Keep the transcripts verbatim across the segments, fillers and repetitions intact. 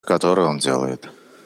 который он делает.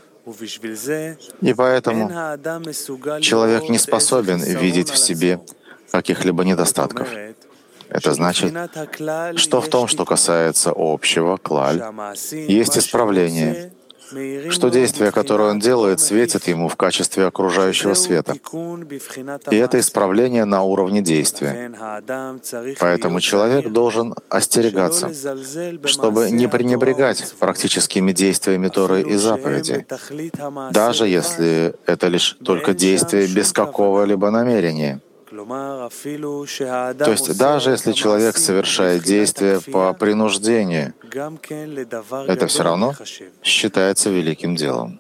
И поэтому человек не способен видеть в себе каких-либо недостатков. Это значит, что в том, что касается общего, клаль, есть исправление, что действие, которое он делает, светит ему в качестве окружающего света. И это исправление на уровне действия. Поэтому человек должен остерегаться, чтобы не пренебрегать практическими действиями Торы и заповедей, даже если это лишь только действие без какого-либо намерения. То есть даже если человек совершает действие по принуждению, это все равно считается великим делом.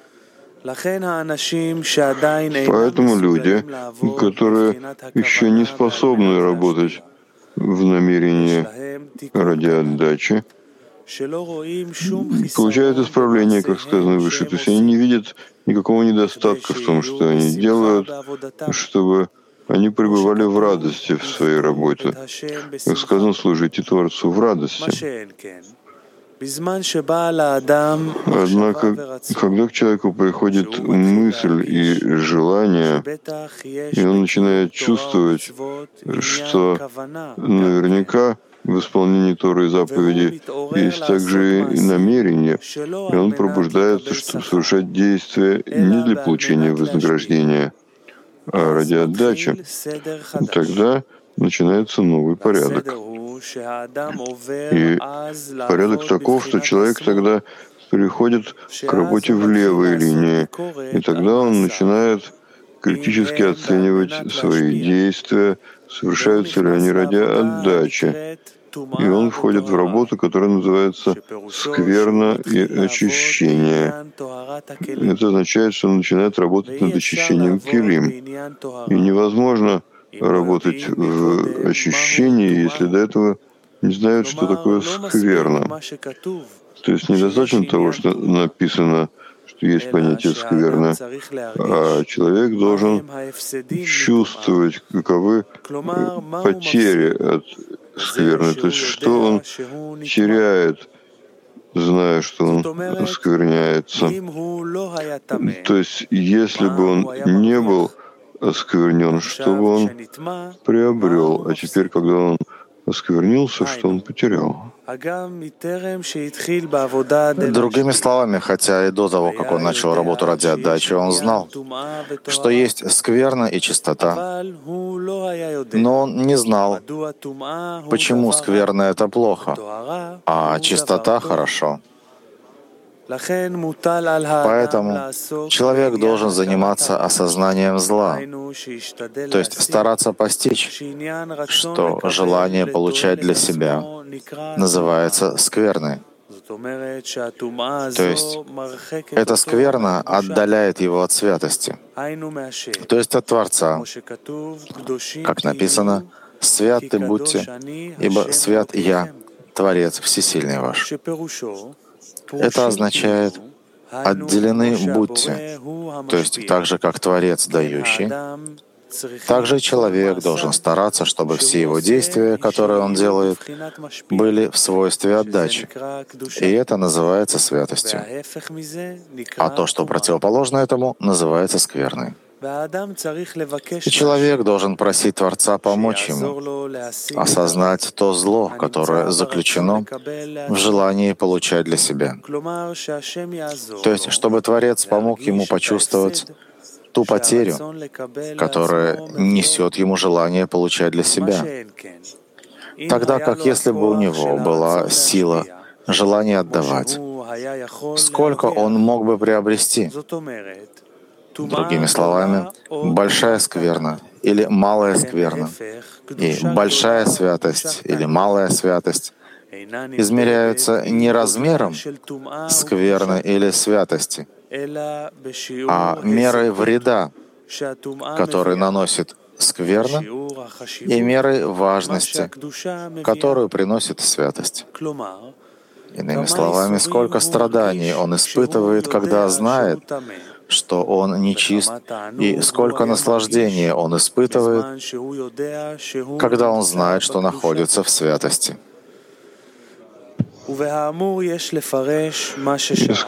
Поэтому люди, которые еще не способны работать в намерении ради отдачи, получают исправление, как сказано выше. То есть они не видят никакого недостатка в том, что они делают, чтобы они пребывали в радости в своей работе. Как сказано, служите Творцу в радости. Однако, когда к человеку приходит мысль и желание, и он начинает чувствовать, что наверняка в исполнении Торы и заповедей есть также и намерение, и он пробуждается, чтобы совершать действия не для получения вознаграждения, а ради отдачи, тогда начинается новый порядок. И порядок таков, что человек тогда переходит к работе в левой линии, и тогда он начинает критически оценивать свои действия, совершаются ли они ради отдачи. И он входит в работу, которая называется «скверна и очищение». Это означает, что он начинает работать над очищением килим. И невозможно работать в очищении, если до этого не знают, что такое скверна. То есть недостаточно того, что написано, что есть понятие скверна, а человек должен чувствовать, каковы потери от скверны, то есть что он теряет, зная, что он оскверняется. То есть если бы он не был осквернен, что бы он приобрел, а теперь, когда он осквернился, что он потерял. Другими словами, хотя и до того, как он начал работу ради отдачи, он знал, что есть скверна и чистота, но он не знал, почему скверна — это плохо, а чистота — хорошо. Поэтому человек должен заниматься осознанием зла, то есть стараться постичь, что желание получать для себя называется скверной. То есть эта скверна отдаляет его от святости, то есть от Творца. Как написано, «Свят ты будьте, ибо свят Я, Творец Всесильный ваш». Это означает «отделены будьте», то есть так же, как Творец дающий, также человек должен стараться, чтобы все его действия, которые он делает, были в свойстве отдачи. И это называется святостью. А то, что противоположно этому, называется скверной. И человек должен просить Творца помочь ему осознать то зло, которое заключено в желании получать для себя. То есть, чтобы Творец помог ему почувствовать ту потерю, которая несет ему желание получать для себя. Тогда как если бы у него была сила, желание отдавать, сколько он мог бы приобрести? Другими словами, большая скверна или малая скверна, и большая святость или малая святость измеряются не размером скверны или святости, а мерой вреда, который наносит скверна, и мерой важности, которую приносит святость. Иными словами, сколько страданий он испытывает, когда знает, что он нечист, и сколько наслаждения он испытывает, когда он знает, что находится в святости.